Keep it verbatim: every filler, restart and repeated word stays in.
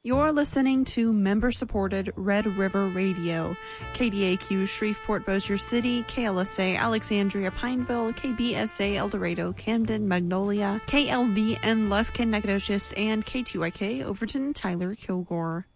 You're listening to member-supported Red River Radio, K D A Q Shreveport Bossier City, K L S A Alexandria Pineville, K B S A El Dorado Camden Magnolia, K L V N Lufkin Nacogdoches, and K two Y K Overton Tyler Kilgore.